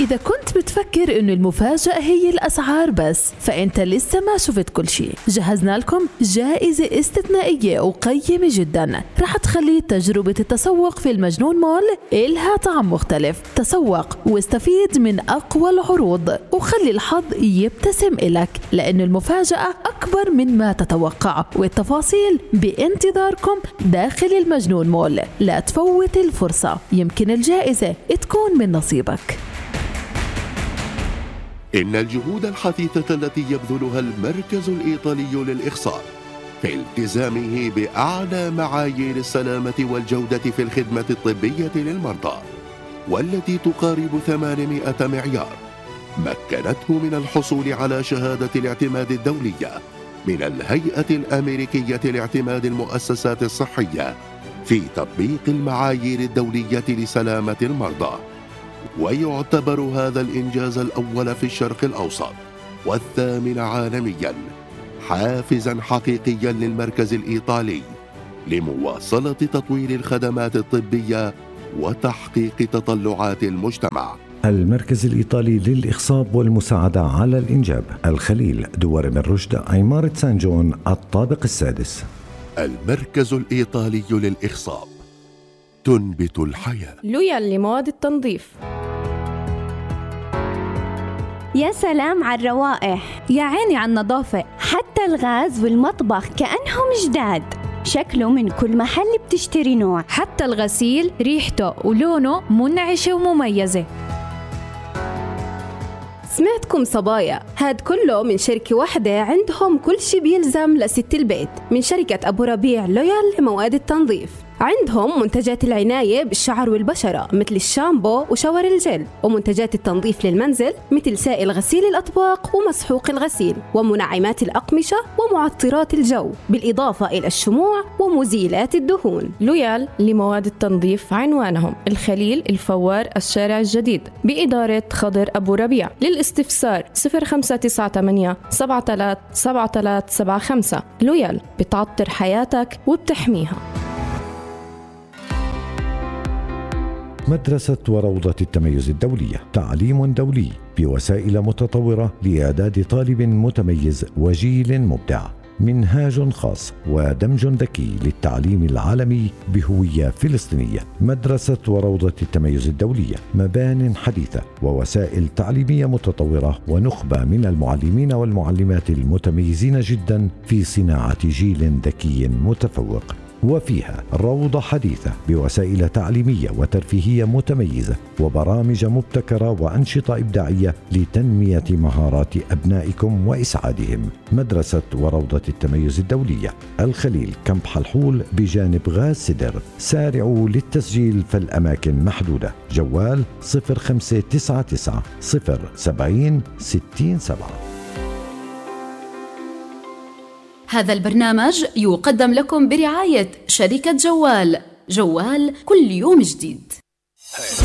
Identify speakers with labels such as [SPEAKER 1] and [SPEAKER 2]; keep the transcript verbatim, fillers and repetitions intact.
[SPEAKER 1] إذا كنت بتفكر إنه المفاجأة هي الأسعار بس، فأنت لسه ما شفت كل شيء. جهزنا لكم جائزة استثنائية وقيمة جدا رح تخلي تجربة التسوق في المجنون مول إلها طعم مختلف. تسوق واستفيد من أقوى العروض وخلي الحظ يبتسم إلك، لأن المفاجأة أكبر من ما تتوقع، والتفاصيل بانتظاركم داخل المجنون مول. لا تفوت الفرصة، يمكن الجائزة تكون من نصيبك.
[SPEAKER 2] إن الجهود الحثيثة التي يبذلها المركز الإيطالي للإخصاب في التزامه بأعلى معايير السلامة والجودة في الخدمة الطبية للمرضى، والتي تقارب ثمانمائة معيار، مكنته من الحصول على شهادة الاعتماد الدولية من الهيئة الأمريكية لاعتماد المؤسسات الصحية في تطبيق المعايير الدولية لسلامة المرضى. ويعتبر هذا الإنجاز الأول في الشرق الأوسط والثامن عالميا حافزا حقيقيا للمركز الإيطالي لمواصلة تطوير الخدمات الطبية وتحقيق تطلعات المجتمع.
[SPEAKER 3] المركز الإيطالي للإخصاب والمساعدة على الإنجاب، الخليل، دوار بن رشد، عمارة سان جون، الطابق السادس.
[SPEAKER 2] المركز الإيطالي للإخصاب، تنبت الحياة.
[SPEAKER 4] لويال لمواد التنظيف.
[SPEAKER 5] يا سلام على الروائح،
[SPEAKER 6] يا عيني على النظافة،
[SPEAKER 5] حتى الغاز والمطبخ كأنهم جداد. شكله من كل محل بتشتري نوع،
[SPEAKER 6] حتى الغسيل ريحته ولونه منعشة ومميزة.
[SPEAKER 4] سمعتكم صبايا، هاد كله من شركة واحدة عندهم كل شي بيلزم لست البيت، من شركة أبو ربيع لويال لمواد التنظيف. عندهم منتجات العناية بالشعر والبشرة مثل الشامبو وشاور الجل، ومنتجات التنظيف للمنزل مثل سائل غسيل الأطباق ومسحوق الغسيل، ومنعمات الأقمشة ومعطرات الجو، بالإضافة إلى الشموع ومزيلات الدهون. لويال لمواد التنظيف عنوانهم الخليل، الفوار، الشارع الجديد، بإدارة خضر أبو ربيع. للاستفسار صفر خمسة تسعة ثمانية سبعة ثلاثة سبعة ثلاثة سبعة خمسة. لويال بتعطر حياتك وبتحميها.
[SPEAKER 3] مدرسة وروضة التميز الدولية، تعليم دولي بوسائل متطورة لإعداد طالب متميز وجيل مبدع. منهاج خاص ودمج ذكي للتعليم العالمي بهوية فلسطينية. مدرسة وروضة التميز الدولية، مبان حديثة ووسائل تعليمية متطورة ونخبة من المعلمين والمعلمات المتميزين جدا في صناعة جيل ذكي متفوق. وفيها روضة حديثة بوسائل تعليمية وترفيهية متميزة وبرامج مبتكرة وأنشطة إبداعية لتنمية مهارات أبنائكم وإسعادهم. مدرسة وروضة التميز الدولية، الخليل، كمب حلحول بجانب غاز سدر. سارعوا للتسجيل فالأماكن محدودة. جوال صفر خمسة تسعة تسعة صفر سبعين ستين سبعة.
[SPEAKER 7] هذا البرنامج يقدم لكم برعاية شركة جوال. جوال كل يوم جديد.